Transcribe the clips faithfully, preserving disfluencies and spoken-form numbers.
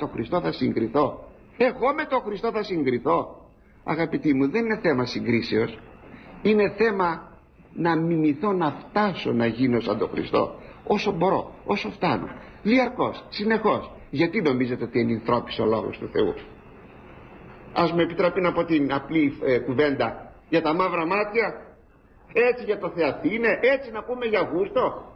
τον Χριστό θα συγκριθώ? Εγώ με τον Χριστό θα συγκριθώ? Αγαπητοί μου, δεν είναι θέμα συγκρίσεως, είναι θέμα να μιμηθώ, να φτάσω να γίνω σαν τον Χριστό, όσο μπορώ, όσο φτάνω, διαρκώς, συνεχώς. Γιατί νομίζετε ότι ενυνθρώπησε ο λόγος του Θεού? Ας με επιτραπεί να πω την απλή ε, κουβέντα για τα μαύρα μάτια. Έτσι για το Θεαθή είναι, έτσι να πούμε για γούστο?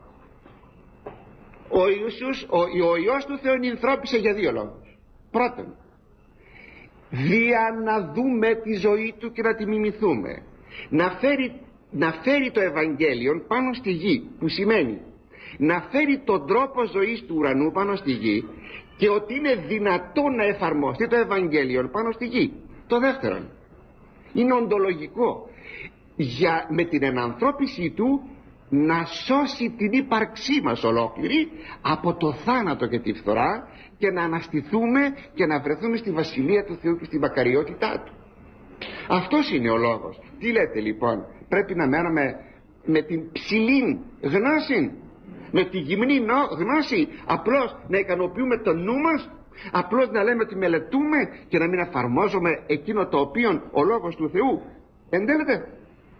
Ο Ιησούς, ο, ο Υιός του Θεού ενυνθρώπησε για δύο λόγους. Πρώτον, δια να δούμε τη ζωή του και να τη μιμηθούμε, να φέρει, να φέρει το Ευαγγέλιο πάνω στη γη, που σημαίνει να φέρει τον τρόπο ζωής του ουρανού πάνω στη γη, και ότι είναι δυνατό να εφαρμοστεί το Ευαγγέλιο πάνω στη γη. Το δεύτερον, είναι οντολογικό, για με την ενανθρώπιση του να σώσει την ύπαρξή μας ολόκληρη από το θάνατο και τη φθορά, και να αναστηθούμε και να βρεθούμε στη Βασιλεία του Θεού και στη μακαριότητά του. Αυτός είναι ο λόγος. Τι λέτε λοιπόν? Πρέπει να μένουμε με την ψηλή γνώση, με τη γυμνή γνώση, απλώς να ικανοποιούμε το νου μας, απλώς να λέμε ότι μελετούμε και να μην εφαρμόζουμε εκείνο το οποίο ο λόγος του Θεού εντέλεται?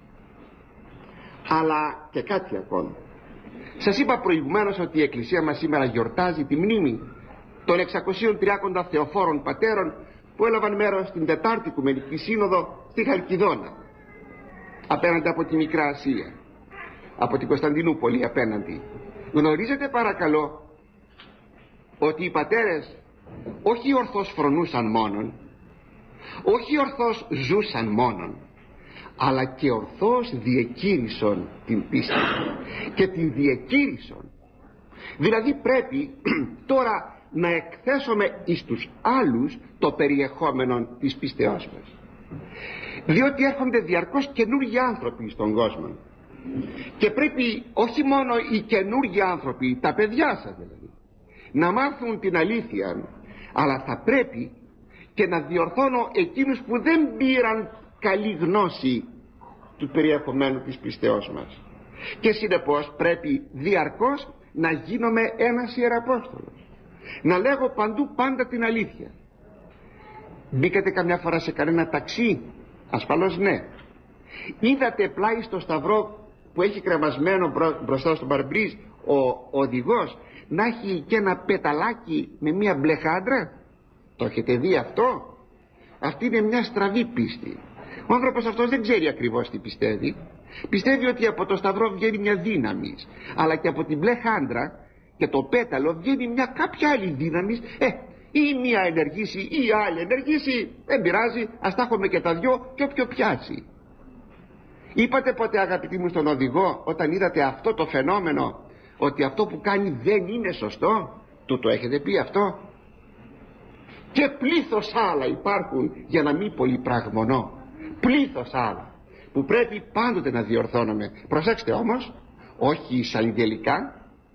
Αλλά και κάτι ακόμα. Σας είπα προηγουμένως ότι η Εκκλησία μας σήμερα γιορτάζει τη μνήμη των εξακοσίων τριάκοντα θεοφόρων πατέρων που έλαβαν μέρος στην Τετάρτη Οικουμενική Σύνοδο στη Χαλκιδόνα, απέναντι από τη Μικρά Ασία, από την Κωνσταντινούπολη απέναντι. Γνωρίζετε παρακαλώ ότι οι πατέρες όχι ορθώς φρονούσαν μόνον, όχι ορθώς ζούσαν μόνον, αλλά και ορθώς διεκήρυσαν την πίστη και την διεκήρυσαν. Δηλαδή πρέπει τώρα να εκθέσουμε εις τους άλλους το περιεχόμενο της πίστεώς μας, διότι έρχονται διαρκώς καινούργιοι άνθρωποι στον κόσμο, και πρέπει όχι μόνο οι καινούργιοι άνθρωποι, τα παιδιά σας δηλαδή, να μάθουν την αλήθεια, αλλά θα πρέπει και να διορθώνω εκείνους που δεν πήραν καλή γνώση του περιεχομένου της πίστεώς μας, και συνεπώς πρέπει διαρκώς να γίνομαι ένας ιεραπόστολος, να λέγω παντού πάντα την αλήθεια. Μπήκατε καμιά φορά σε κανένα ταξί? Ασφαλώς ναι. Είδατε πλάι στο σταυρό που έχει κρεμασμένο μπροστά στο παρμπρίζ ο οδηγός να έχει και ένα πεταλάκι με μια μπλε χάντρα? Το έχετε δει αυτό? Αυτή είναι μια στραβή πίστη. Ο άνθρωπος αυτός δεν ξέρει ακριβώς τι πιστεύει. Πιστεύει ότι από το σταυρό βγαίνει μια δύναμη, αλλά και από την μπλε χάντρα και το πέταλο βγαίνει μια κάποια άλλη δύναμη. Ε, ή μία ενεργήσει ή η άλλη ενεργήσει, δεν πειράζει, ας τα έχουμε και τα δυο και όποιο πιάσει. Είπατε ποτέ, αγαπητοί μου, στον οδηγό, όταν είδατε αυτό το φαινόμενο, ότι αυτό που κάνει δεν είναι σωστό? Του το έχετε πει αυτό? Και πλήθος άλλα υπάρχουν, για να μην πολυπραγμονώ, πλήθος άλλα που πρέπει πάντοτε να διορθώνουμε. Προσέξτε όμως, όχι εισαγγελικά,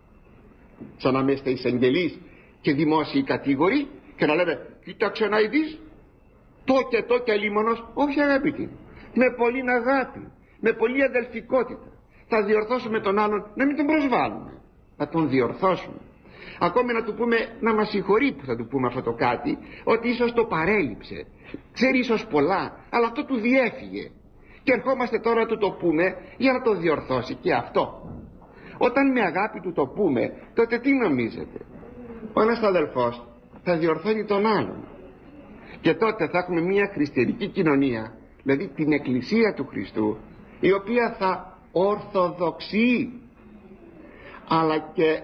σαν να είστε εισαγγελείς και δημόσιοι κατήγοροι και να λέμε κοίταξε να ειδείς το και το και λίμωνος. Όχι αγαπητοί, με πολλή αγάπη, με πολλή αδελφικότητα θα διορθώσουμε τον άλλον, να μην τον προσβάλλουμε, να τον διορθώσουμε. Ακόμη να του πούμε να μας συγχωρεί που θα του πούμε αυτό το κάτι, ότι ίσως το παρέλειψε, ξέρει ίσως πολλά, αλλά αυτό του διέφυγε, και ερχόμαστε τώρα να του το πούμε για να το διορθώσει και αυτό. Όταν με αγάπη του το πούμε, τότε τι νομίζετε? Ο ένας αδελφός θα διορθώνει τον άλλον, και τότε θα έχουμε μια χριστιανική κοινωνία, δηλαδή την Εκκλησία του Χριστού, η οποία θα ορθοδοξεί αλλά και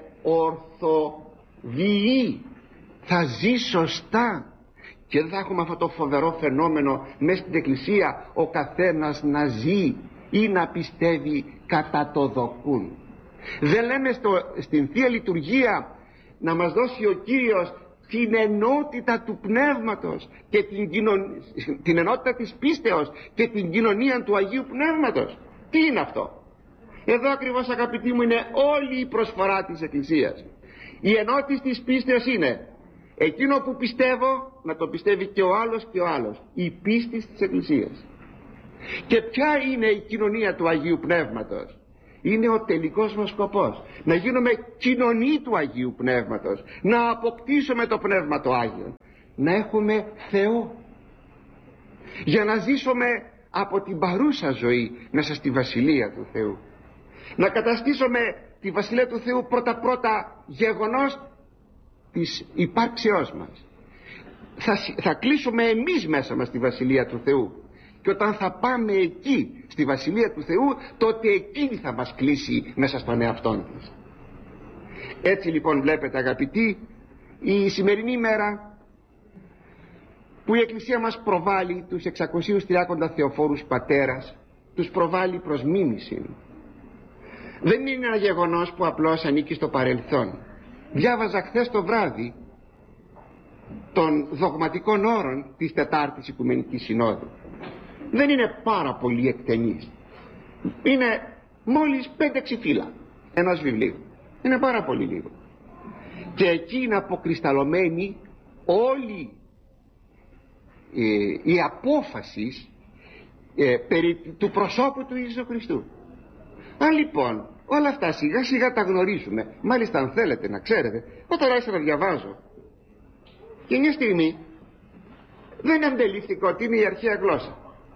ορθοβιεί, θα ζει σωστά, και δεν θα έχουμε αυτό το φοβερό φαινόμενο μέσα στην Εκκλησία ο καθένας να ζει ή να πιστεύει κατά το δοκούν. Δεν λέμε στο, στην Θεία Λειτουργία να μας δώσει ο Κύριος την ενότητα του Πνεύματος και την, κοινων... την ενότητα της πίστεως και την κοινωνία του Αγίου Πνεύματος? Τι είναι αυτό? Εδώ ακριβώς, αγαπητοί μου, είναι όλη η προσφορά της Εκκλησίας. Η ενότητα της πίστεως είναι εκείνο που πιστεύω να το πιστεύει και ο άλλος και ο άλλος, η πίστη της Εκκλησίας. Και ποια είναι η κοινωνία του Αγίου Πνεύματος? είναι ο τελικός μας σκοπός. Να γίνουμε κοινωνοί του Αγίου Πνεύματος, να αποκτήσουμε το Πνεύμα το Άγιο, να έχουμε Θεό, για να ζήσουμε από την παρούσα ζωή μέσα στη Βασιλεία του Θεού, να καταστήσουμε τη Βασιλεία του Θεού πρώτα πρώτα γεγονός της υπάρξεώς μας. Θα, θα κλείσουμε εμείς μέσα μας τη Βασιλεία του Θεού, και όταν θα πάμε εκεί στη Βασιλεία του Θεού, τότε εκείνη θα μας κλείσει μέσα στον εαυτόν της. Έτσι λοιπόν βλέπετε αγαπητοί, η σημερινή μέρα που η Εκκλησία μας προβάλλει τους εξακοσίους τριάκοντα Θεοφόρους πατέρας, τους προβάλλει προς μίμηση. Δεν είναι ένα γεγονός που απλώς ανήκει στο παρελθόν. Διάβαζα χθες το βράδυ των δογματικών όρων της Τετάρτης Οικουμενικής Συνόδου. Δεν είναι πάρα πολύ εκτενής. Είναι μόλις πέντε-έξι φύλλα ενός βιβλίου. Είναι πάρα πολύ λίγο. Και εκεί είναι αποκρισταλωμένη όλη ε, η απόφαση ε, περί του προσώπου του Ιησού Χριστού. Αν λοιπόν όλα αυτά σιγά σιγά τα γνωρίζουμε, μάλιστα αν θέλετε να ξέρετε, όταν άρχισα να διαβάζω και μια στιγμή δεν αντελήφθηκα ότι είναι η αρχαία γλώσσα.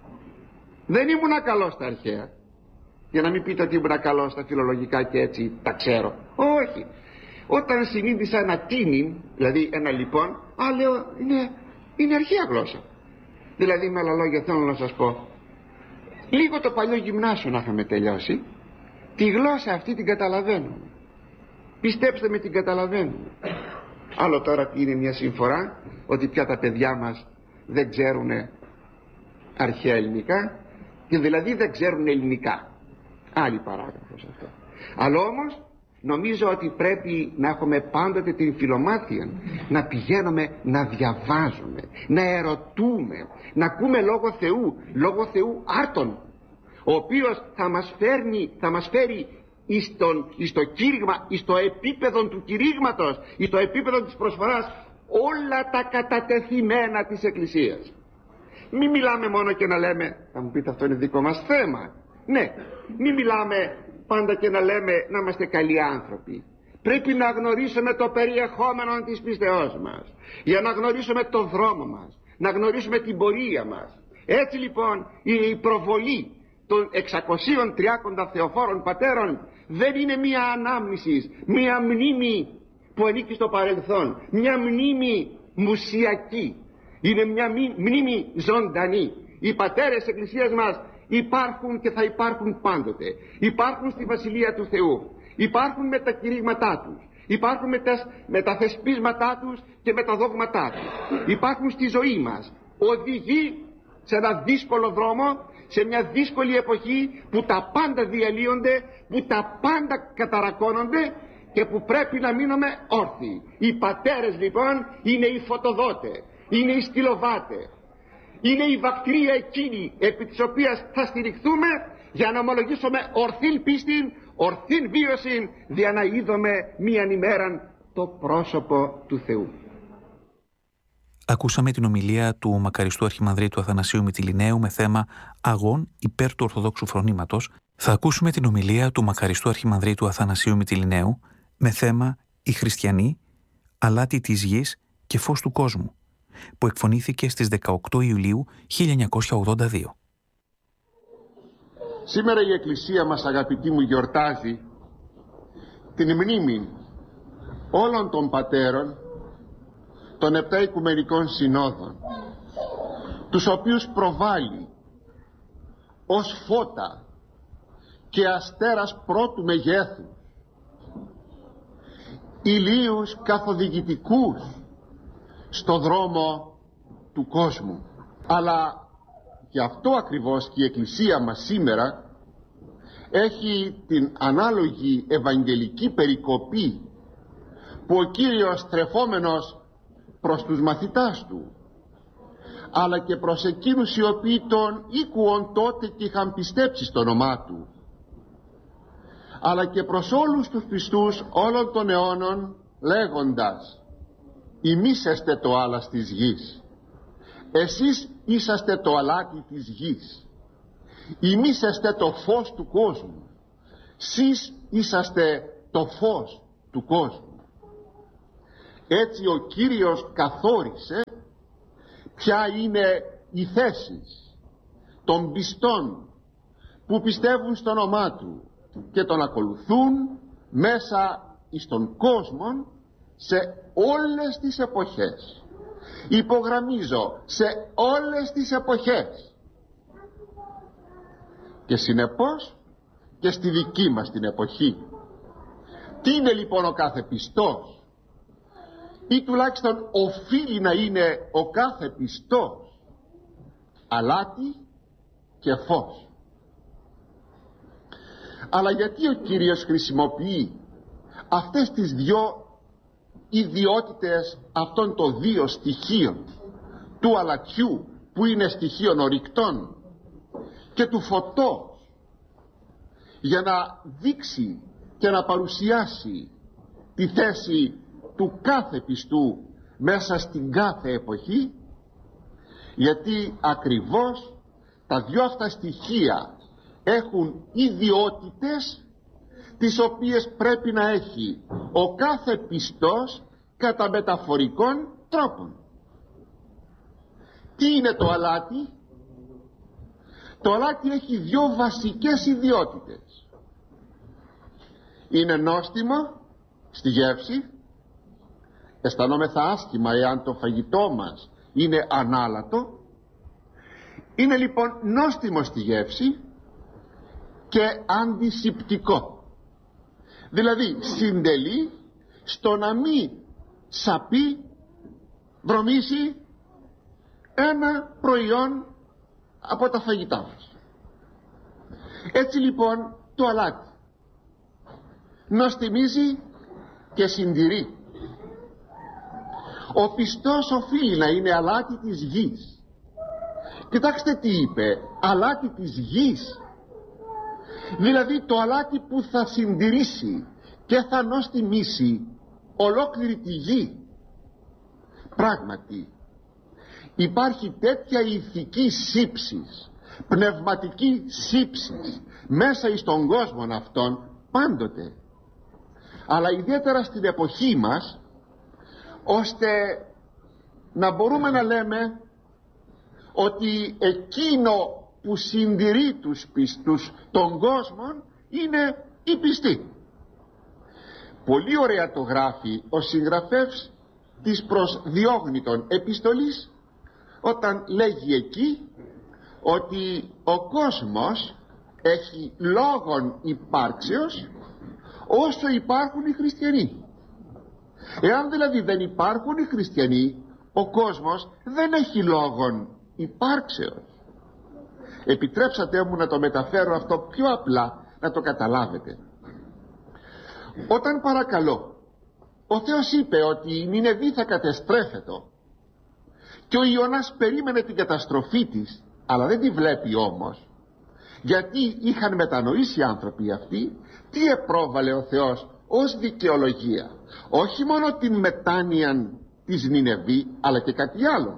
Δεν ήμουνα καλός στα αρχαία, για να μην πείτε ότι ήμουνα καλός στα φιλολογικά και έτσι τα ξέρω. Όχι. Όταν συνείδησα ένα τίνιν, δηλαδή ένα λοιπόν, α, λέω, είναι, είναι αρχαία γλώσσα. Δηλαδή με άλλα λόγια θέλω να σας πω, λίγο το παλιό γυμνάσιο να είχαμε τελειώσει, τη γλώσσα αυτή την καταλαβαίνουμε. Πιστέψτε με, την καταλαβαίνουμε. Άλλο τώρα είναι μια συμφορά ότι πια τα παιδιά μας δεν ξέρουν αρχαία ελληνικά, και δηλαδή δεν ξέρουν ελληνικά. Άλλη παράγραφος αυτό. Αλλά όμως νομίζω ότι πρέπει να έχουμε πάντοτε την φιλομάθεια, να πηγαίνουμε να διαβάζουμε, να ερωτούμε, να ακούμε λόγο Θεού, λόγο Θεού άρτον, ο οποίος θα μας φέρνει, θα μας φέρει εις, τον, εις το κήρυγμα, εις το επίπεδο του κηρύγματος, εις το επίπεδο της προσφοράς, όλα τα κατατεθειμένα της Εκκλησίας. Μην μιλάμε μόνο και να λέμε, θα μου πείτε αυτό είναι δικό μας θέμα. Ναι, μην μιλάμε πάντα και να λέμε να είμαστε καλοί άνθρωποι. Πρέπει να γνωρίσουμε το περιεχόμενο της πίστεώς μας, για να γνωρίσουμε το δρόμο μας, να γνωρίσουμε την πορεία μας. Έτσι λοιπόν η προβολή των εξακοσίων τριάκοντα Θεοφόρων πατέρων δεν είναι μία ανάμνηση, μία μνήμη που ανήκει στο παρελθόν, μία μνήμη μουσιακή. Είναι μια μνήμη ζωντανή. Οι πατέρες της Εκκλησίας μας υπάρχουν και θα υπάρχουν πάντοτε. Υπάρχουν στη Βασιλεία του Θεού. Υπάρχουν με τα κηρύγματά τους. Υπάρχουν με τα, με τα θεσπίσματά τους και με τα δόγματά τους. Υπάρχουν στη ζωή μας. Οδηγεί σε ένα δύσκολο δρόμο, σε μια δύσκολη εποχή που τα πάντα διαλύονται, που τα πάντα καταρακώνονται και που πρέπει να μείνουμε όρθιοι. Οι πατέρες λοιπόν είναι οι φωτοδότες, είναι οι στυλοβάτες, είναι η βακτηρία εκείνη επί της οποίας θα στηριχθούμε για να ομολογήσουμε ορθήν πίστην, ορθήν βίωσιν, για να είδουμε μίαν ημέραν το πρόσωπο του Θεού. Ακούσαμε την ομιλία του μακαριστού Αρχιμανδρίτου Αθανασίου Μυτιληναίου με θέμα «Αγών υπέρ του Ορθοδόξου φρονήματος». Θα ακούσουμε την ομιλία του μακαριστού Αρχιμανδρίτου Αθανασίου Μυτιληναίου με θέμα «Οι χριστιανοί, αλάτι της γης και φως του κόσμου», που εκφωνήθηκε στις δεκαοκτώ Ιουλίου χίλια εννιακόσια ογδόντα δύο. Σήμερα η Εκκλησία μας, αγαπητοί μου, γιορτάζει την μνήμη όλων των πατέρων των επτά Οικουμενικών Συνόδων, τους οποίους προβάλλει ως φώτα και αστέρας πρώτου μεγέθους, ηλίους καθοδηγητικούς στο δρόμο του κόσμου. Αλλά γι' αυτό ακριβώς και η Εκκλησία μας σήμερα έχει την ανάλογη ευαγγελική περικοπή που ο Κύριος, στρεφόμενος προς τους μαθητάς του, αλλά και προς εκείνους οι οποίοι τον ήκουον τότε και είχαν πιστέψει στο όνομά του, αλλά και προς όλους τους πιστούς όλων των αιώνων, λέγοντας: «Ημίσεστε το άλας της γης, εσείς είσαστε το αλάτι της γης, ημίσεστε το φως του κόσμου, σεις είσαστε το φως του κόσμου. Έτσι ο Κύριος καθόρισε ποια είναι η θέση των πιστών που πιστεύουν στο όνομά Του και τον ακολουθούν μέσα στον κόσμο σε όλες τις εποχές. Υπογραμμίζω, σε όλες τις εποχές. Και συνεπώς και στη δική μας την εποχή. Τι είναι λοιπόν ο κάθε πιστός, ή τουλάχιστον οφείλει να είναι ο κάθε πιστός? Αλάτι και φως. Αλλά γιατί ο Κύριος χρησιμοποιεί αυτές τις δυο ιδιότητες αυτών των δύο στοιχείων, του αλατιού που είναι στοιχείων ορυκτών και του φωτός, για να δείξει και να παρουσιάσει τη θέση του κάθε πιστού μέσα στην κάθε εποχή? Γιατί ακριβώς τα δυο αυτά στοιχεία έχουν ιδιότητες τις οποίες πρέπει να έχει ο κάθε πιστός κατά μεταφορικών τρόπων. Τι είναι το αλάτι? Το αλάτι έχει δυο βασικές ιδιότητες. Είναι νόστιμο στη γεύση, αισθανόμεθα άσχημα εάν το φαγητό μας είναι ανάλατο. Είναι λοιπόν νόστιμο στη γεύση και αντισηπτικό. Δηλαδή συντελεί στο να μην σαπεί, βρωμίσει ένα προϊόν από τα φαγητά μας. Έτσι λοιπόν το αλάτι νοστιμίζει και συντηρεί. Ο πιστός οφείλει να είναι αλάτι της γης. Κοιτάξτε τι είπε, αλάτι της γης. Δηλαδή το αλάτι που θα συντηρήσει και θα νοστιμήσει ολόκληρη τη γη. Πράγματι υπάρχει τέτοια ηθική σύψης, πνευματική σύψης μέσα εις τον κόσμο αυτόν πάντοτε, αλλά ιδιαίτερα στην εποχή μας, ώστε να μπορούμε να λέμε ότι εκείνο που συντηρεί τους πιστούς των κόσμων είναι η πιστή. Πολύ ωραία το γράφει ο συγγραφεύς της προς Διόγνητον επιστολής, όταν λέγει εκεί ότι ο κόσμος έχει λόγον υπάρξεως όσο υπάρχουν οι χριστιανοί. Εάν δηλαδή δεν υπάρχουν οι χριστιανοί, ο κόσμος δεν έχει λόγον υπάρξεως. Επιτρέψατε μου να το μεταφέρω αυτό πιο απλά, να το καταλάβετε. Όταν παρακαλώ ο Θεός είπε ότι η Νινεβή θα κατεστρέφεται και ο Ιωνάς περίμενε την καταστροφή της, αλλά δεν τη βλέπει όμως, γιατί είχαν μετανοήσει οι άνθρωποι αυτοί, τι επρόβαλε ο Θεός ως δικαιολογία? Όχι μόνο την μετάνοια της Νινεβή, αλλά και κάτι άλλο.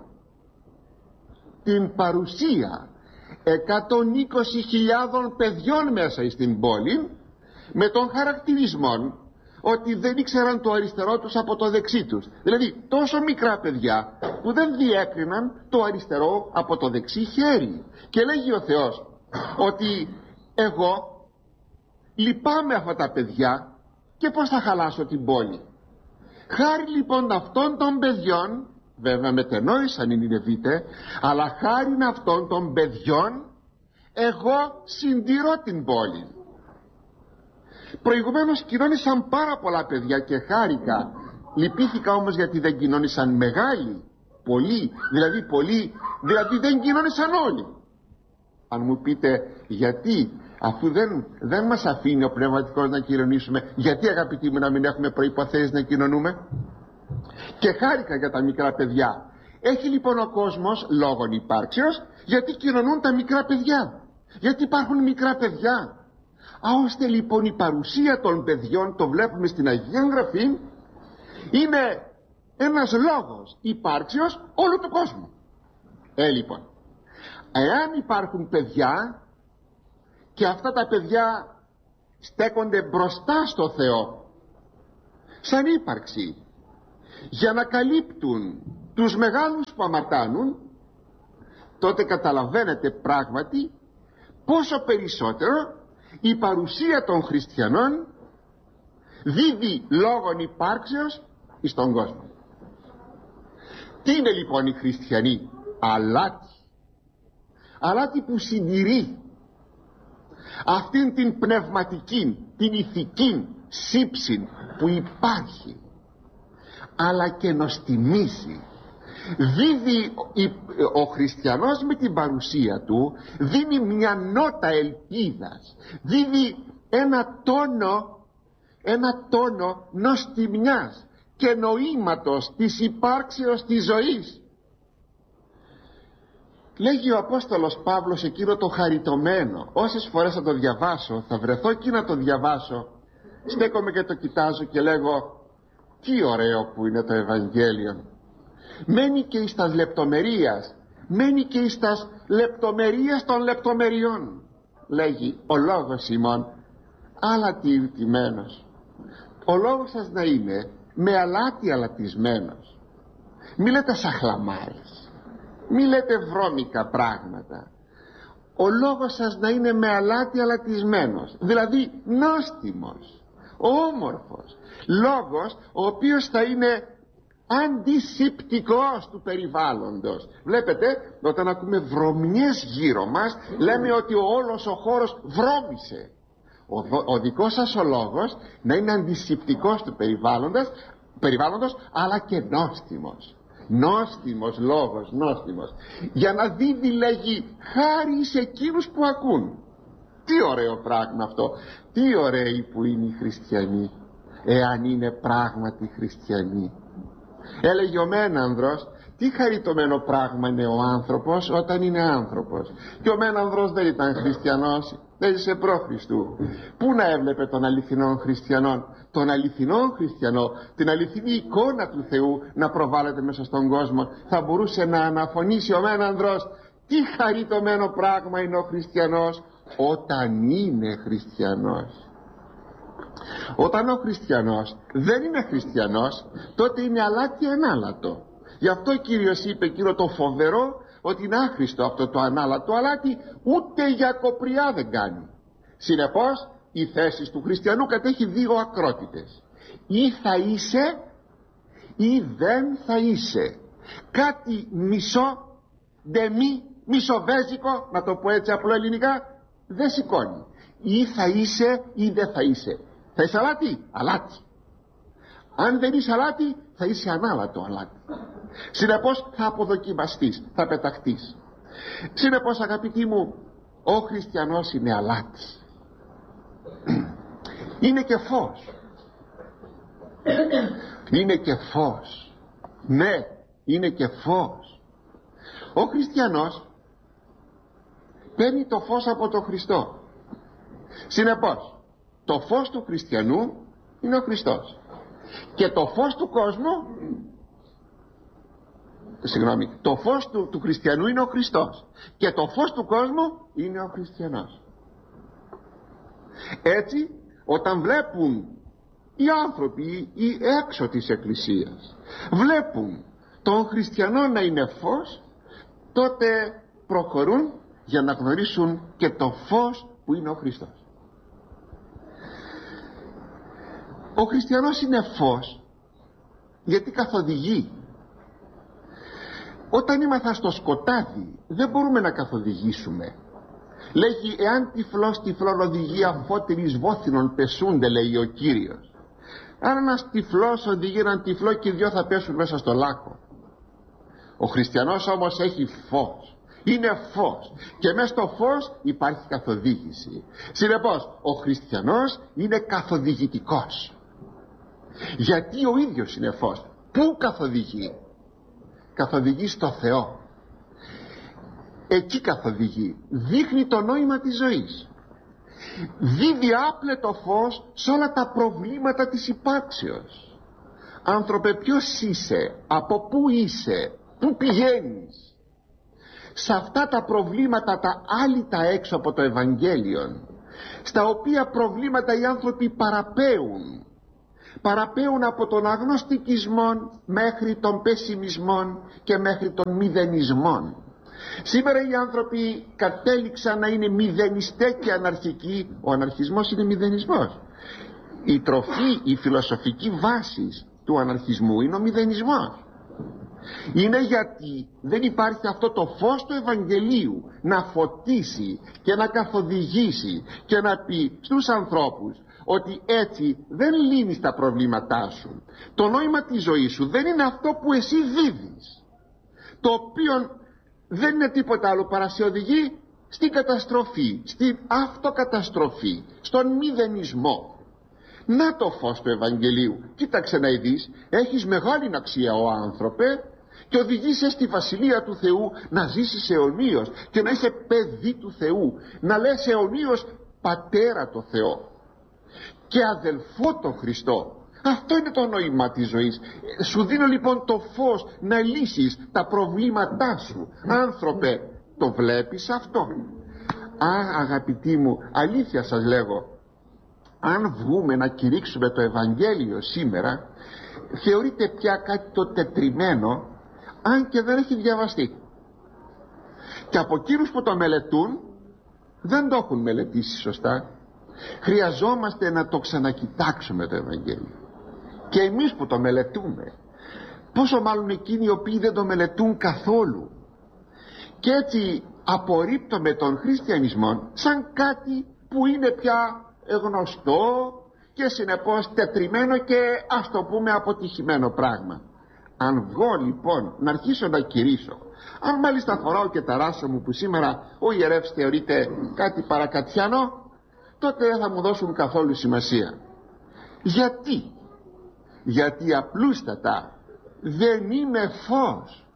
Την παρουσία εκατόν είκοσι χιλιάδων παιδιών μέσα στην πόλη, με τον χαρακτηρισμό ότι δεν ήξεραν το αριστερό τους από το δεξί τους. Δηλαδή τόσο μικρά παιδιά που δεν διέκριναν το αριστερό από το δεξί χέρι. Και λέγει ο Θεός ότι εγώ λυπάμαι αυτά τα παιδιά και πως θα χαλάσω την πόλη. Χάρη λοιπόν αυτών των παιδιών, βέβαια μετενόησαν οι Νινεβίτες, αλλά χάρη αυτών των παιδιών εγώ συντηρώ την πόλη. Προηγουμένως κοινώνησαν πάρα πολλά παιδιά και χάρηκα. Λυπήθηκα όμως γιατί δεν κοινώνησαν μεγάλοι, πολλοί, δηλαδή πολλοί, δηλαδή δεν κοινώνησαν όλοι. Αν μου πείτε γιατί, αφού δεν, δεν μας αφήνει ο πνευματικός να κοινωνήσουμε, γιατί αγαπητοί μου να μην έχουμε προϋποθέσεις να κοινωνούμε? Και χάρηκα για τα μικρά παιδιά. Έχει λοιπόν ο κόσμος λόγον υπάρξεως, γιατί κοινωνούν τα μικρά παιδιά, γιατί υπάρχουν μικρά παιδιά. Α, ώστε λοιπόν η παρουσία των παιδιών, το βλέπουμε στην Αγία Γραφή, είναι ένας λόγος υπάρξεως όλου του κόσμου. Ε, λοιπόν, εάν υπάρχουν παιδιά και αυτά τα παιδιά στέκονται μπροστά στο Θεό σαν ύπαρξη για να καλύπτουν τους μεγάλους που αμαρτάνουν, τότε καταλαβαίνετε πράγματι πόσο περισσότερο η παρουσία των χριστιανών δίδει λόγον υπάρξεως εις τον κόσμο. Τι είναι λοιπόν οι χριστιανοί? Αλάτι. Αλάτι που συντηρεί αυτήν την πνευματική, την ηθική σύψη που υπάρχει, αλλά και νοστιμίζει. Δίδει ο χριστιανός με την παρουσία του, δίνει μια νότα ελπίδας, δίδει ένα τόνο, ένα τόνο νοστιμιάς και νοήματος της υπάρξεως της ζωής. Λέγει ο Απόστολος Παύλος εκείνο το χαριτωμένο, όσες φορές θα το διαβάσω, θα βρεθώ εκεί να το διαβάσω, στέκομαι και το κοιτάζω και λέγω τι ωραίο που είναι το Ευαγγέλιο. Μένει και εις τας λεπτομερίας, μένει και εις τας λεπτομερίας των λεπτομεριών. Λέγει ο λόγος ημών αλάτι ηρτημένος. Ο λόγος σας να είναι με αλάτι αλατισμένος. Μη λέτε σαχλαμάρες, μη λέτε βρώμικα πράγματα. Ο λόγος σας να είναι με αλάτι αλατισμένος, δηλαδή νόστιμος, όμορφος, λόγος ο οποίος θα είναι αντισηπτικός του περιβάλλοντος. Βλέπετε, όταν ακούμε βρωμιές γύρω μας, λέμε ότι ο όλος ο χώρος βρώμησε. Ο, ο δικός σας ο λόγος να είναι αντισηπτικός του περιβάλλοντος, περιβάλλοντος αλλά και νόστιμος. Νόστιμος λόγος, νόστιμος, για να δίδει, λέγει, χάρη σε εκείνους που ακούν. Τι ωραίο πράγμα αυτό. Τι ωραίοι που είναι οι χριστιανοί, εάν είναι πράγματι χριστιανοί. Έλεγε ο Μένανδρος, τι χαριτωμένο πράγμα είναι ο άνθρωπος όταν είναι άνθρωπος. Και ο Μένανδρος δεν ήταν χριστιανός, δεν είσαι προ Χριστού. Πού να έβλεπε τον αληθινό χριστιανό, τον αληθινό χριστιανό, την αληθινή εικόνα του Θεού να προβάλλεται μέσα στον κόσμο? Θα μπορούσε να αναφωνήσει ο Μένανδρος, τι χαριτωμένο πράγμα είναι ο χριστιανός όταν είναι χριστιανός. Όταν ο χριστιανός δεν είναι χριστιανός, τότε είναι αλάτι ανάλατο. Γι' αυτό ο Κύριος είπε εκείνο το φοβερό, ότι είναι άχρηστο αυτό το ανάλατο αλάτι, ούτε για κοπριά δεν κάνει. Συνεπώς η θέση του χριστιανού κατέχει δύο ακρότητες: ή θα είσαι ή δεν θα είσαι. Κάτι μισό, ντεμί, μισοβέζικο, να το πω έτσι απλό ελληνικά, δεν σηκώνει. Ή θα είσαι ή δεν θα είσαι. Θα είσαι αλάτι, αλάτι. Αν δεν είσαι αλάτι, θα είσαι ανάλατο αλάτι. Συνεπώς θα αποδοκιμαστείς, θα πεταχτείς. Συνεπώς, αγαπητοί μου, ο χριστιανός είναι αλάτης. Είναι και φως. Είναι και φως. Ναι, είναι και φως. Ο χριστιανός παίρνει το φως από τον Χριστό. Συνεπώς, το φως του χριστιανού είναι ο Χριστός, και το φως του κόσμου, συγγνώμη, το φως του, του χριστιανού είναι ο Χριστός, και το φως του κόσμου είναι ο χριστιανός. Έτσι, όταν βλέπουν οι άνθρωποι ή έξω της εκκλησίας, βλέπουν τον χριστιανό να είναι φως, τότε προχωρούν για να γνωρίσουν και το φως που είναι ο Χριστός. Ο χριστιανός είναι φως γιατί καθοδηγεί. Όταν ήμαθα στο σκοτάδι δεν μπορούμε να καθοδηγήσουμε. Λέγει, εάν τυφλός τυφλόν οδηγεί αφότερης βόθινον πεσούνται, λέει ο Κύριος. Αν ένας τυφλός οδηγεί έναν τυφλό και οι δυο θα πέσουν μέσα στο λάκκο. Ο χριστιανός όμως έχει φως, είναι φως, και μέσα στο φως υπάρχει καθοδήγηση. Συνεπώς ο χριστιανός είναι καθοδηγητικός, γιατί ο ίδιος είναι φως. Πού καθοδηγεί? Καθοδηγεί στο Θεό. Εκεί καθοδηγεί, δείχνει το νόημα της ζωής, δίδει άπλετο φως σε όλα τα προβλήματα της υπάρξεως. Άνθρωπε, ποιος είσαι, από πού είσαι, πού πηγαίνεις? Σε αυτά τα προβλήματα τα άλυτα έξω από το Ευαγγέλιο, στα οποία προβλήματα οι άνθρωποι παραπέουν. Παραπέουν από τον αγνωστικισμό μέχρι τον πεσιμισμό και μέχρι τον μηδενισμό. Σήμερα οι άνθρωποι κατέληξαν να είναι μηδενιστές και αναρχικοί. Ο αναρχισμός είναι μηδενισμός. Η τροφή, η φιλοσοφική βάση του αναρχισμού είναι ο μηδενισμός. Είναι γιατί δεν υπάρχει αυτό το φως του Ευαγγελίου να φωτίσει και να καθοδηγήσει και να πει στους ανθρώπους ότι έτσι δεν λύνεις τα προβλήματά σου. Το νόημα της ζωής σου δεν είναι αυτό που εσύ δίδεις, το οποίο δεν είναι τίποτα άλλο παρά σε οδηγεί στην καταστροφή, στην αυτοκαταστροφή, στον μηδενισμό. Να το φως του Ευαγγελίου. Κοίταξε να ειδείς, έχεις μεγάλη αξία ο άνθρωπε και οδηγείσαι στη Βασιλεία του Θεού να ζήσεις αιωνίως και να είσαι παιδί του Θεού, να λες αιωνίως πατέρα το Θεό και αδελφό τον Χριστό. Αυτό είναι το νόημα της ζωής. Σου δίνω λοιπόν το φως να λύσεις τα προβλήματά σου. Άνθρωπε, το βλέπεις αυτό? Α, αγαπητοί μου, αλήθεια σας λέγω, αν βγούμε να κηρύξουμε το Ευαγγέλιο σήμερα, θεωρείται πια κάτι το τετριμένο, αν και δεν έχει διαβαστεί. Και από εκείνους που το μελετούν, δεν το έχουν μελετήσει σωστά. Χρειαζόμαστε να το ξανακοιτάξουμε το Ευαγγέλιο. Και εμείς που το μελετούμε, πόσο μάλλον εκείνοι οι οποίοι δεν το μελετούν καθόλου. Και έτσι απορρίπτουμε τον χριστιανισμό σαν κάτι που είναι πια γνωστό και συνεπώς τετριμένο και ας το πούμε αποτυχημένο πράγμα. Αν βγω λοιπόν να αρχίσω να κηρύσω, αν μάλιστα φοράω και τα ράσα μου που σήμερα ο ιερεύς θεωρείται κάτι παρακατιανό, τότε δεν θα μου δώσουν καθόλου σημασία. Γιατί? Γιατί απλούστατα δεν είμαι φως.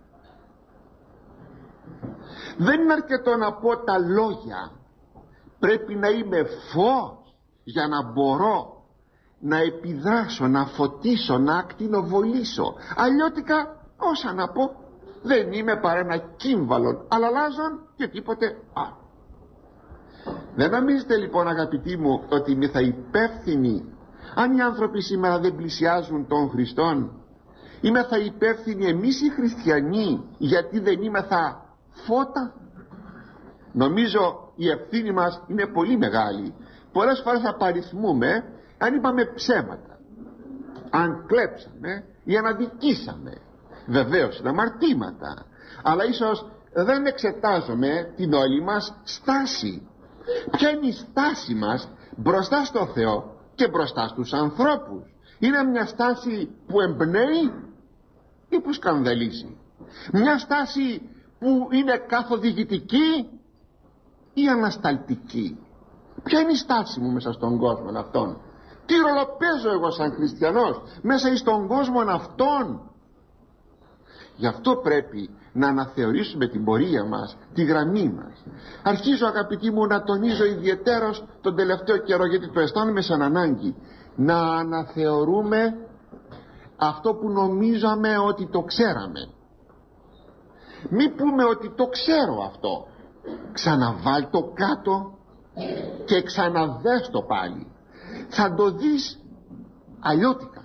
Δεν είναι αρκετό να πω τα λόγια, πρέπει να είμαι φως για να μπορώ να επιδράσω, να φωτίσω, να ακτινοβολήσω. Αλλιώτικα όσα να πω, δεν είμαι παρά ένα κύμβαλον αλλαλάζον και τίποτε άλλο. Δεν νομίζετε λοιπόν αγαπητοί μου ότι είμαι θα υπεύθυνοι αν οι άνθρωποι σήμερα δεν πλησιάζουν τον Χριστόν? Είμαι θα υπεύθυνοι εμείς οι χριστιανοί γιατί δεν είμαι θα φώτα? Νομίζω η ευθύνη μας είναι πολύ μεγάλη. Πολλές φορές απαριθμούμε αν είπαμε ψέματα, αν κλέψαμε ή αν αδικήσαμε. Βεβαίως είναι αμαρτήματα, αλλά ίσως δεν εξετάζουμε την όλη μας στάση. Ποια είναι η στάση μας μπροστά στο Θεό και μπροστά στους ανθρώπους? Είναι μια στάση που εμπνέει ή που σκανδαλίζει? Μια στάση που είναι καθοδηγητική ή ανασταλτική? Ποια είναι η στάση μου μέσα στον κόσμο αυτόν? Τι ρόλο παίζω εγώ σαν χριστιανός μέσα στον κόσμο αυτόν? Γι' αυτό πρέπει να αναθεωρήσουμε την πορεία μας, τη γραμμή μας. Αρχίζω αγαπητοί μου να τονίζω ιδιαιτέρως τον τελευταίο καιρό, γιατί το αισθάνομαι σαν ανάγκη, να αναθεωρούμε αυτό που νομίζαμε ότι το ξέραμε. Μη πούμε ότι το ξέρω αυτό, ξαναβάλ το κάτω και ξαναδες το πάλι. Θα το δεις αλλιώτικα,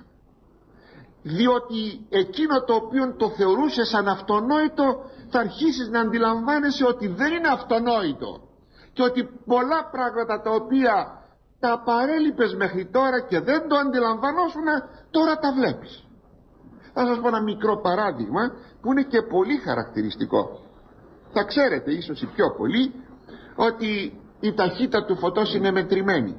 διότι εκείνο το οποίο το θεωρούσες σαν αυτονόητο θα αρχίσεις να αντιλαμβάνεσαι ότι δεν είναι αυτονόητο και ότι πολλά πράγματα τα οποία τα παρέλειπες μέχρι τώρα και δεν το αντιλαμβανόσουν, τώρα τα βλέπεις. Θα σας πω ένα μικρό παράδειγμα που είναι και πολύ χαρακτηριστικό. Θα ξέρετε ίσως οι πιο πολλοί ότι η ταχύτητα του φωτός είναι μετρημένη.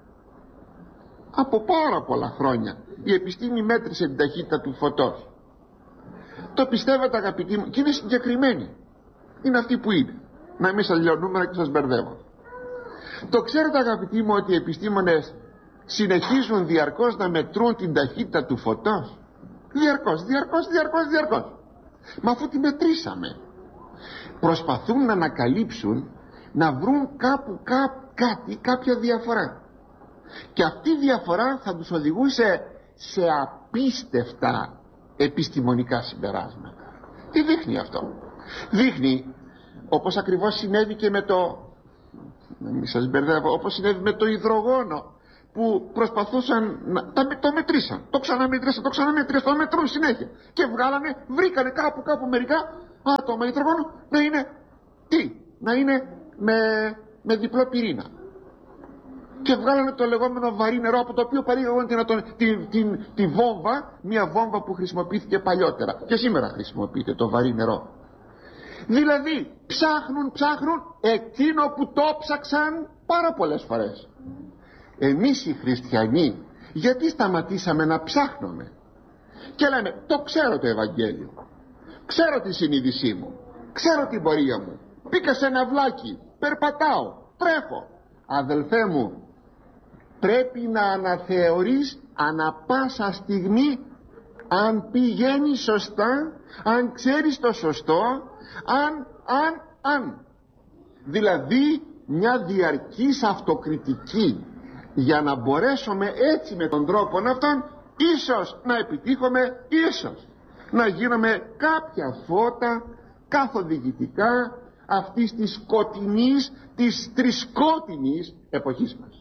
Από πάρα πολλά χρόνια η επιστήμη μέτρησε την ταχύτητα του φωτός. Το πιστεύετε αγαπητοί μου? Και είναι συγκεκριμένη. Είναι αυτή που είναι. Να μην σας λέω νούμερα και σας μπερδεύω. Το ξέρετε αγαπητοί μου ότι οι επιστήμονες συνεχίζουν διαρκώς να μετρούν την ταχύτητα του φωτός? Διαρκώς, διαρκώς, διαρκώς, διαρκώς. Μα αφού τη μετρήσαμε, προσπαθούν να ανακαλύψουν, να βρουν κάπου κά, κάτι, κάποια διαφορά. Και αυτή η διαφορά θα τους οδηγούσε σε απίστευτα επιστημονικά συμπεράσματα. Τι δείχνει αυτό? Δείχνει, όπως ακριβώς συνέβη και με το να μην σας μπερδεύω, όπως συνέβη με το υδρογόνο που προσπαθούσαν να τα, το μετρήσαν, το ξαναμετρήσαν, το ξαναμετρήσαν, το μετρούν συνέχεια και βγάλανε, βρήκανε κάπου κάπου μερικά άτομα υδρογόνο να είναι τι, να είναι με, με διπλό πυρήνα και βγάλανε το λεγόμενο βαρύ νερό, από το οποίο παρήγαγαν την, την, την, την, τη βόμβα, μια βόμβα που χρησιμοποιήθηκε παλιότερα και σήμερα χρησιμοποιείται το βαρύ νερό. Δηλαδή ψάχνουν, ψάχνουν εκείνο που το ψάξαν πάρα πολλές φορές. Εμείς οι χριστιανοί γιατί σταματήσαμε να ψάχνουμε και λέμε το ξέρω το Ευαγγέλιο, ξέρω τη συνείδησή μου, ξέρω την πορεία μου, μπήκα σε ένα βλάκι, περπατάω, τρέχω. Αδελφέ μου, πρέπει να αναθεωρείς ανα πάσα στιγμή αν πηγαίνει σωστά, αν ξέρεις το σωστό, αν, αν, αν. Δηλαδή μια διαρκής αυτοκριτική για να μπορέσουμε έτσι με τον τρόπο αυτόν ίσως να επιτύχουμε, ίσως να γίνουμε κάποια φώτα καθοδηγητικά αυτής της σκοτεινής, της τρισκότεινης εποχής μας.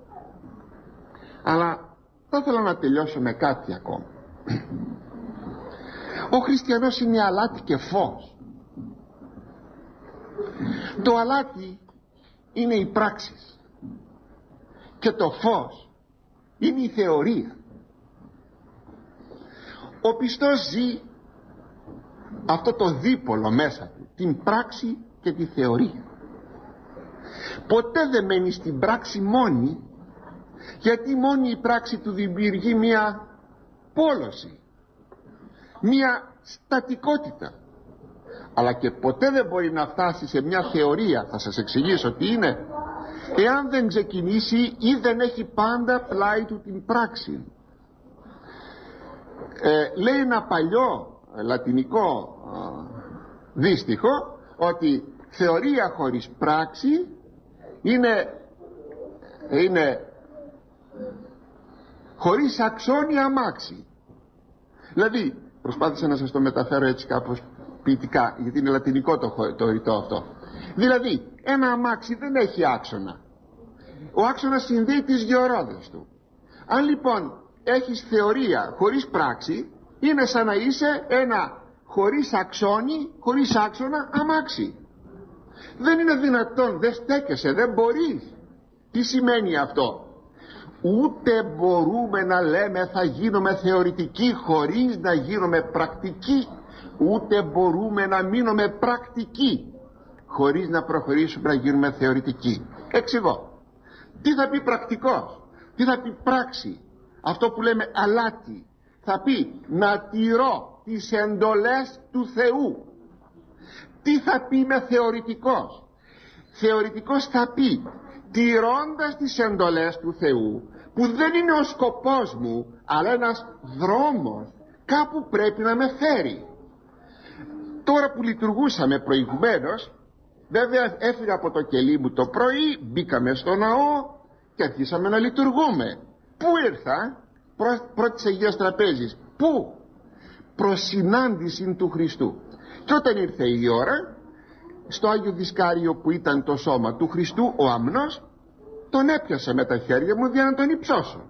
Αλλά θα ήθελα να τελειώσω με κάτι ακόμα. Ο χριστιανός είναι αλάτι και φως. Το αλάτι είναι οι πράξεις και το φως είναι η θεωρία. Ο πιστός ζει αυτό το δίπολο μέσα του, την πράξη και τη θεωρία. Ποτέ δεν μένει στην πράξη μόνη, γιατί μόνη η πράξη του δημιουργεί μια πόλωση, μια στατικότητα, αλλά και ποτέ δεν μπορεί να φτάσει σε μια θεωρία, θα σας εξηγήσω τι είναι, εάν δεν ξεκινήσει ή δεν έχει πάντα πλάι του την πράξη. ε, λέει ένα παλιό λατινικό ε, δύστιχο ότι θεωρία χωρίς πράξη είναι, είναι χωρίς αξώνη αμάξι. Δηλαδή προσπάθησα να σας το μεταφέρω έτσι κάπως ποιητικά, γιατί είναι λατινικό το, το ρητό αυτό. Δηλαδή ένα αμάξι δεν έχει άξονα, ο άξονας συνδέει τις δύο ρόδες του. Αν λοιπόν έχεις θεωρία χωρίς πράξη, είναι σαν να είσαι ένα χωρίς αξώνη, χωρίς άξονα αμάξι. Δεν είναι δυνατόν, δεν στέκεσαι, δεν μπορείς. Τι σημαίνει αυτό? Ούτε μπορούμε να λέμε θα γίνουμε θεωρητικοί χωρίς να γίνουμε πρακτικοί, ούτε μπορούμε να μείνουμε πρακτικοί χωρίς να προχωρήσουμε να γίνουμε θεωρητικοί. Εξηγώ. Τι θα πει πρακτικός, τι θα πει πράξη? Αυτό που λέμε αλάτι θα πει να τηρώ τις εντολές του Θεού. Τι θα πει με θεωρητικός? Θεωρητικός θα πει τηρώντας τις εντολές του Θεού, που δεν είναι ο σκοπός μου, αλλά ένας δρόμος, κάπου πρέπει να με φέρει. Τώρα που λειτουργούσαμε προηγουμένως, βέβαια έφυγα από το κελί μου το πρωί, μπήκαμε στο ναό και αρχίσαμε να λειτουργούμε. Πού ήρθα? Πρω, πρώτης Αγίας Τραπέζης. Πού? Προς συνάντηση του Χριστού. Και όταν ήρθε η ώρα, στο Άγιο Δισκάριο που ήταν το σώμα του Χριστού, ο αμνός, τον έπιασα με τα χέρια μου για να τον υψώσω.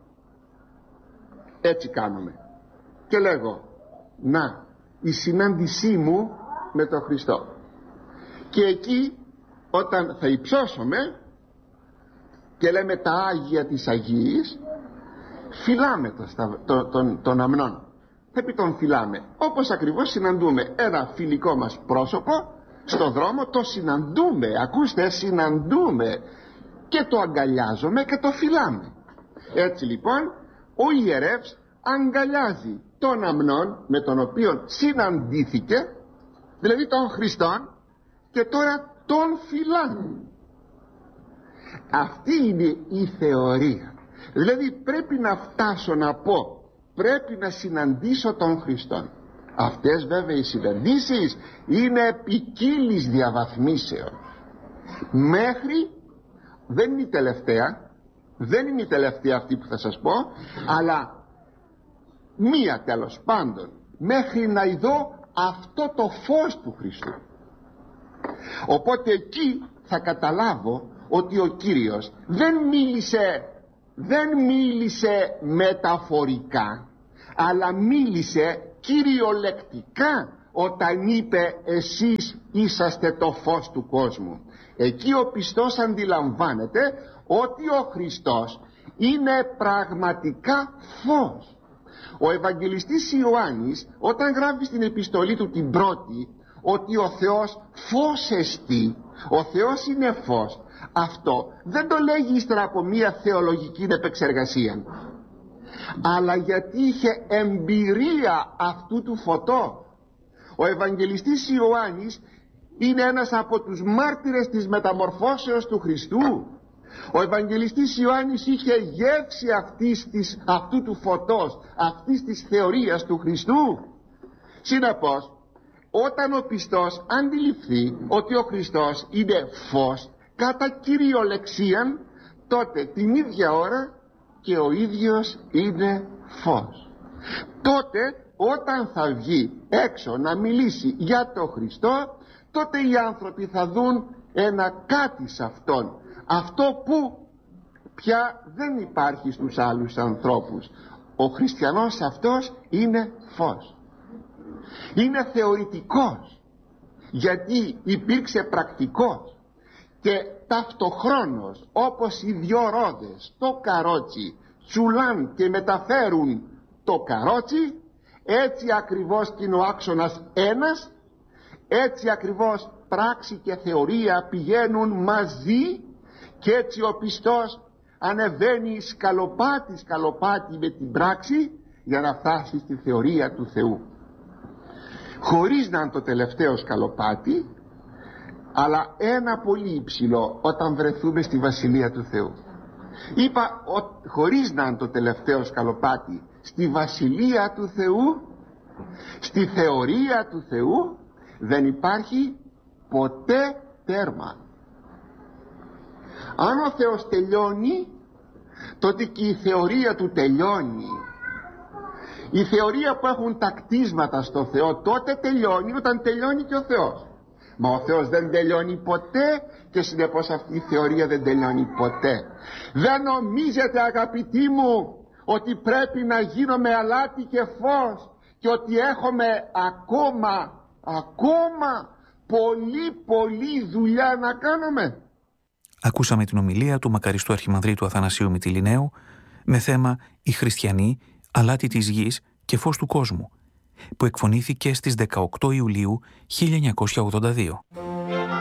Έτσι κάνουμε. Και λέγω, να, η συνάντησή μου με τον Χριστό. Και εκεί όταν θα υψώσουμε και λέμε τα Άγια της Αγίας, φυλάμε το, το, τον, τον αμνόν. Θα πει τον φυλάμε, όπως ακριβώς συναντούμε ένα φιλικό μας πρόσωπο στο δρόμο, το συναντούμε, ακούστε, συναντούμε και το αγκαλιάζουμε και το φυλάμε. Έτσι λοιπόν ο ιερεύς αγκαλιάζει τον αμνόν με τον οποίο συναντήθηκε, δηλαδή τον Χριστόν, και τώρα τον φυλάνε. Αυτή είναι η θεωρία. Δηλαδή πρέπει να φτάσω να πω, πρέπει να συναντήσω τον Χριστόν. Αυτές βέβαια οι συναντήσεις είναι ποικίλης διαβαθμίσεων. Μέχρι, δεν είναι η τελευταία, δεν είναι η τελευταία αυτή που θα σας πω, αλλά μία τέλος πάντων, μέχρι να ειδώ αυτό το φως του Χριστού. Οπότε εκεί θα καταλάβω ότι ο Κύριος δεν μίλησε, δεν μίλησε μεταφορικά, αλλά μίλησε κυριολεκτικά όταν είπε εσείς είσαστε το φως του κόσμου. Εκεί ο πιστός αντιλαμβάνεται ότι ο Χριστός είναι πραγματικά φως. Ο Ευαγγελιστής Ιωάννης, όταν γράφει στην επιστολή του την πρώτη ότι ο Θεός φως εστί, ο Θεός είναι φως, αυτό δεν το λέγει ύστερα από μια θεολογική επεξεργασία, αλλά γιατί είχε εμπειρία αυτού του φωτό. Ο Ευαγγελιστής Ιωάννης είναι ένας από τους μάρτυρες της μεταμορφώσεως του Χριστού. Ο Ευαγγελιστής Ιωάννης είχε γεύση αυτής της, αυτού του φωτός, αυτής της θεωρίας του Χριστού. Συνεπώς, όταν ο πιστός αντιληφθεί ότι ο Χριστός είναι φως κατά κυριολεξίαν, τότε την ίδια ώρα και ο ίδιος είναι φως. Τότε όταν θα βγει έξω να μιλήσει για τον Χριστό, τότε οι άνθρωποι θα δουν ένα κάτι σε Αυτόν, αυτό που πια δεν υπάρχει στους άλλους ανθρώπους. Ο χριστιανός αυτός είναι φως. Είναι θεωρητικός, γιατί υπήρξε πρακτικός, και ταυτοχρόνως όπως οι δυο ρόδες το καρότσι τσουλάν και μεταφέρουν το καρότσι, έτσι ακριβώς και είναι ο άξονας ένας, έτσι ακριβώς πράξη και θεωρία πηγαίνουν μαζί, και έτσι ο πιστός ανεβαίνει σκαλοπάτι σκαλοπάτι με την πράξη για να φτάσει στη θεωρία του Θεού, χωρίς να είναι το τελευταίο σκαλοπάτι, αλλά ένα πολύ υψηλό όταν βρεθούμε στη Βασιλεία του Θεού. Είπα ο, χωρίς να είναι το τελευταίο σκαλοπάτι στη Βασιλεία του Θεού, στη θεωρία του Θεού δεν υπάρχει ποτέ τέρμα. Αν ο Θεός τελειώνει, τότε και η θεωρία του τελειώνει. Η θεωρία που έχουν τα κτίσματα στο Θεό τότε τελειώνει όταν τελειώνει και ο Θεός. Μα ο Θεός δεν τελειώνει ποτέ, και συνεπώς αυτή η θεωρία δεν τελειώνει ποτέ. Δεν νομίζετε, αγαπητοί μου, ότι πρέπει να γίνομαι αλάτι και φως και ότι έχουμε ακόμα ακόμα πολύ πολύ δουλειά να κάνουμε. Ακούσαμε την ομιλία του μακαριστού Αρχιμανδρίτου Αθανασίου Μυτιληναίου με θέμα «Οι χριστιανοί, αλάτι της γης και φως του κόσμου», που εκφωνήθηκε στις δεκαοκτώ Ιουλίου χίλια εννιακόσια ογδόντα δύο.